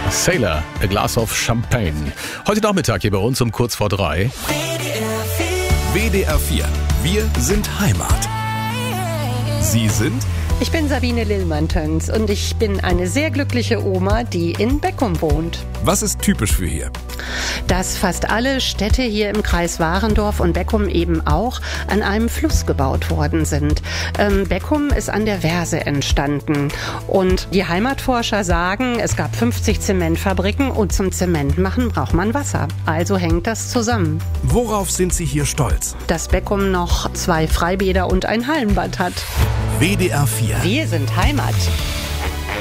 Sailor, A Glass of Champagne. Heute Nachmittag hier bei uns um kurz vor 3. WDR 4. Wir sind Heimat. Sie sind? Ich bin Sabine Lillmann-Töns und ich bin eine sehr glückliche Oma, die in Beckum wohnt. Was ist typisch für hier? Dass fast alle Städte hier im Kreis Warendorf und Beckum eben auch an einem Fluss gebaut worden sind. Beckum ist an der Verse entstanden und die Heimatforscher sagen, es gab 50 Zementfabriken und zum Zementmachen braucht man Wasser. Also hängt das zusammen. Worauf sind Sie hier stolz? Dass Beckum noch 2 Freibäder und ein Hallenbad hat. WDR 4. Wir sind Heimat.